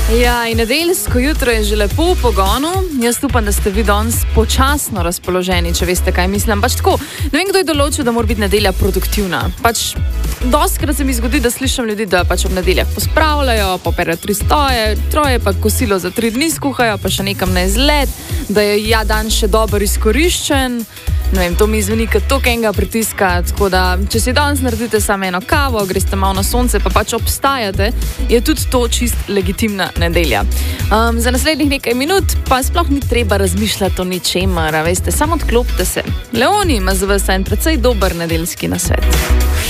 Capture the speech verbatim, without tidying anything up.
Ja, in nedeljsko jutro je že lepo v pogonu. Jaz upam, da ste vi danes počasno razpoloženi, če veste, kaj mislim. Pač tako, ne vem, kdo je določil, da mora biti nedelja produktivna. Pač dostikrat se mi zgodi, da slišim ljudi, da pač ob nedeljah pospravljajo, poperejo tri stoje, troje pa kosilo za tri dni skuhajo, pa še nekam na izlet, da je ja dan še dobro izkoriščen. Ne vem, to mi zveni kot toliko enega pritiska, tako da, če si danes naredite samo eno kavo, greste malo na sonce, pa pač obstajate, je tudi to čist legitimna nedelja. Um, za naslednjih nekaj minut pa sploh ni treba razmišljati o ničemer, veste, samo odklopite se. Leoni ima za vas en precej dober nedeljski nasvet.